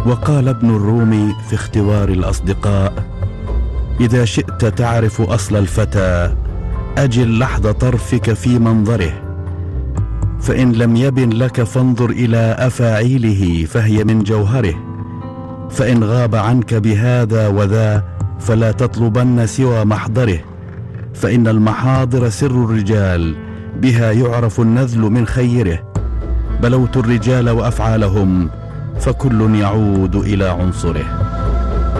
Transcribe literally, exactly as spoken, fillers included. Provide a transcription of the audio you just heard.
وقال ابن الرومي في اختبار الأصدقاء: إذا شئت تعرف أصل الفتى أجل لحظ طرفك في منظره، فإن لم يبن لك فانظر إلى أفاعيله فهي من جوهره، فإن غاب عنك بهذا وذا فلا تطلبن سوى محضره، فإن المحاضر سر الرجال بها يعرف النذل من خيره، بلوت الرجال وأفعالهم فكل يعود إلى عنصره.